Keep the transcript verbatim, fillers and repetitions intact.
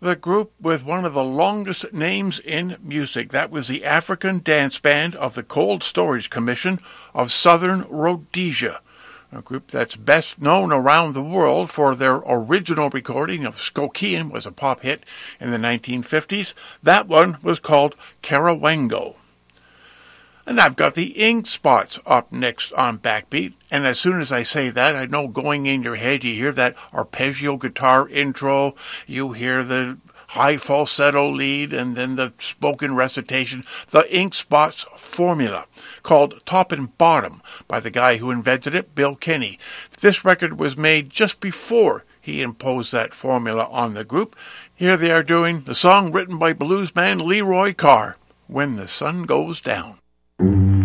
The group with one of the longest names in music. That was the African Dance Band of the Cold Storage Commission of Southern Rhodesia, a group that's best known around the world for their original recording of Skokian, was a pop hit in the nineteen fifties. That one was called Karawango. And I've got the Ink Spots up next on Backbeat. And as soon as I say that, I know going in your head, you hear that arpeggio guitar intro, you hear the high falsetto lead, and then the spoken recitation, the Ink Spots formula, called Top and Bottom, by the guy who invented it, Bill Kenny. This record was made just before he imposed that formula on the group. Here they are doing the song written by bluesman Leroy Carr, When the Sun Goes Down. Mm-hmm.